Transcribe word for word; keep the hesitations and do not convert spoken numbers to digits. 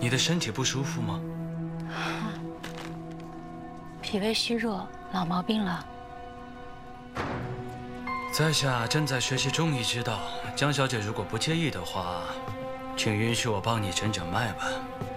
你的身体不舒服吗？ 脾胃虚弱，老毛病了。 在下正在学习中医之道，江小姐如果不介意的话，请允许我帮你诊诊脉吧。